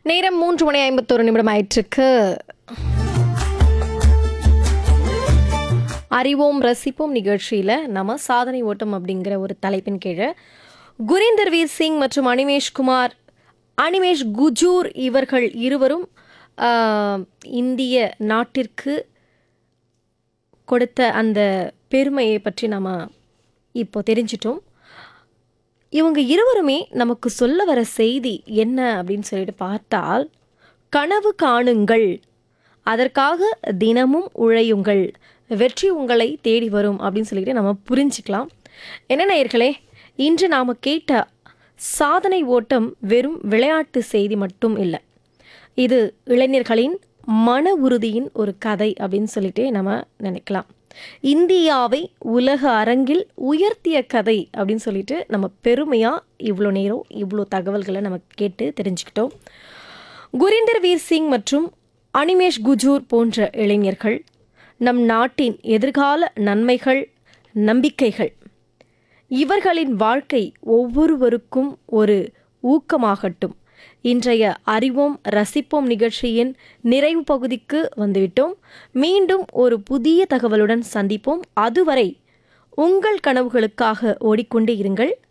நேரம் 3:51 ஆயிற்றுக்கு. அறிவோம் ரசிப்போம் நிகழ்ச்சியில் நம்ம சாதனை ஓட்டம் அப்படிங்கிற ஒரு தலைப்பின் கீழே குரீந்தர் வீர் சிங் மற்றும் அனிமேஷ் குஜூர் இவர்கள் இருவரும் இந்திய நாட்டிற்கு கொடுத்த அந்த பெருமையை பற்றி நம்ம இப்போ தெரிஞ்சிட்டோம். இவங்க இருவருமே நமக்கு சொல்ல வர செய்தி என்ன அப்படின்னு சொல்லிட்டு பார்த்தால், கனவு காணுங்கள், அதற்காக தினமும் உழையுங்கள், வெற்றி உங்களை தேடி வரும் அப்படின்னு சொல்லிட்டு நம்ம புரிஞ்சுக்கலாம். என்ன நேயர்களே, இன்று நாம் கேட்ட சாதனை ஓட்டம் வெறும் விளையாட்டு செய்தி மட்டும் இல்லை, இது இளைஞர்களின் மன உறுதியின் ஒரு கதை அப்படின்னு சொல்லிட்டு நம்ம நினைக்கலாம். இந்தியாவை உலக அரங்கில் உயர்த்திய கதை அப்படின்னு சொல்லிட்டு நம்ம பெருமையாக இவ்வளோ நேரம் இவ்வளோ தகவல்களை நம்ம கேட்டு தெரிஞ்சுக்கிட்டோம். குரீந்தர் வீர் சிங் மற்றும் அனிமேஷ் குஜூர் போன்ற இளைஞர்கள் நம் நாட்டின் எதிர்கால நன்மைகள், நம்பிக்கைகள். இவர்களின் வாழ்க்கை ஒவ்வொருவருக்கும் ஒரு ஊக்கமாகட்டும். இன்றைய அறிவோம் ரசிப்போம் நிகழ்ச்சியின் நிறைவு பகுதிக்கு வந்துவிட்டோம். மீண்டும் ஒரு புதிய தகவலுடன் சந்திப்போம். அதுவரை உங்கள் கனவுகளுக்காக ஓடிக்கொண்டே இருங்கள்.